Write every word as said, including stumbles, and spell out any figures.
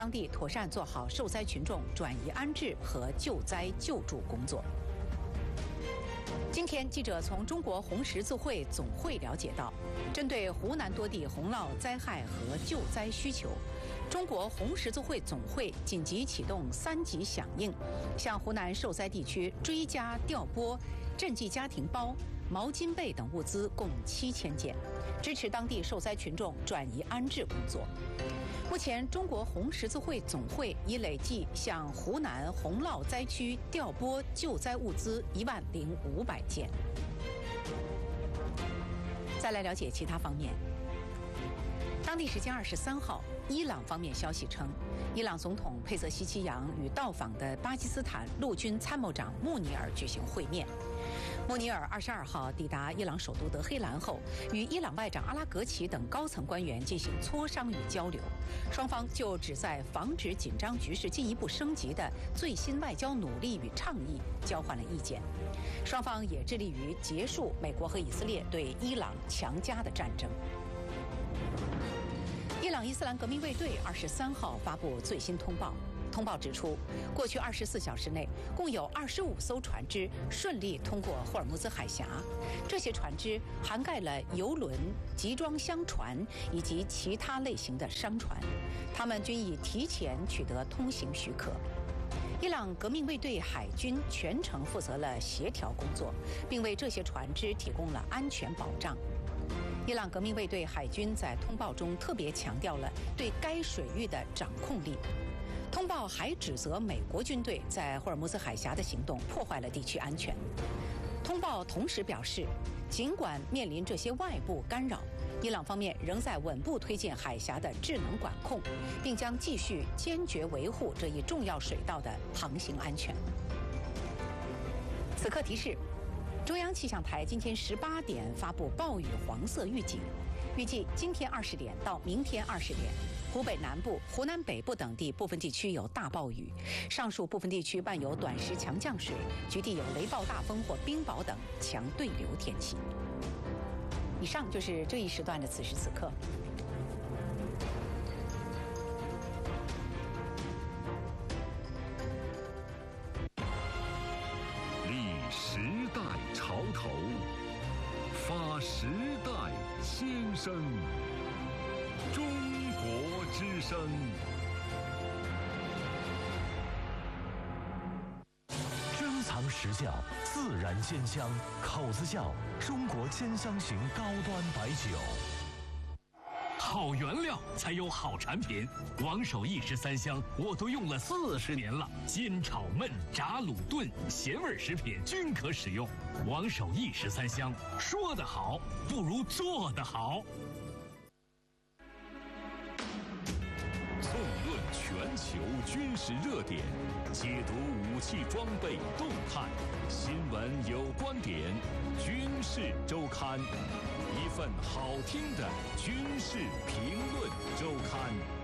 当地妥善做好受灾群众转移安置和救灾救助工作。今天，记者从中国红十字会总会了解到，针对湖南多地洪涝灾害和救灾需求，中国红十字会总会紧急启动三级响应，向湖南受灾地区追加调拨赈济家庭包、毛巾被等物资共七千件，支持当地受灾群众转移安置工作。目前，中国红十字会总会已累计向湖南洪涝灾区调拨救灾物资一万零五百件。再来了解其他方面。当地时间二十三号，伊朗方面消息称，伊朗总统佩泽希奇扬与到访的巴基斯坦陆军参谋长穆尼尔举行会面。穆尼尔二十二号抵达伊朗首都德黑兰后，与伊朗外长阿拉格齐等高层官员进行磋商与交流，双方就旨在防止紧张局势进一步升级的最新外交努力与倡议交换了意见。双方也致力于结束美国和以色列对伊朗强加的战争。伊朗伊斯兰革命卫队二十三号发布最新通报。通报指出，过去二十四小时内，共有二十五艘船只顺利通过霍尔木兹海峡。这些船只涵盖了油轮、集装箱船以及其他类型的商船，它们均已提前取得通行许可。伊朗革命卫队海军全程负责了协调工作，并为这些船只提供了安全保障。伊朗革命卫队海军在通报中特别强调了对该水域的掌控力。通报还指责美国军队在霍尔木兹海峡的行动破坏了地区安全。通报同时表示，尽管面临这些外部干扰，伊朗方面仍在稳步推进海峡的智能管控，并将继续坚决维护这一重要水道的航行安全。此刻提示，中央气象台今天十八点发布暴雨黄色预警，预计今天二十点到明天二十点，湖北南部、湖南北部等地部分地区有大暴雨，上述部分地区伴有短时强降水，局地有雷暴大风或冰雹等强对流天气。以上就是这一时段的此时此刻。 立时代潮头，发时代先声。中国之声。 珍藏实窖，自然鲜香，口子窖中国千香型高端白酒。 好原料才有好产品，王守义十三香我都用了四十年了，煎炒焖炸卤炖咸味食品均可使用。王守义十三香，说得好不如做得好。 纵论全球军事热点，解读武器装备动态，新闻有观点，军事周刊，一份好听的军事评论周刊。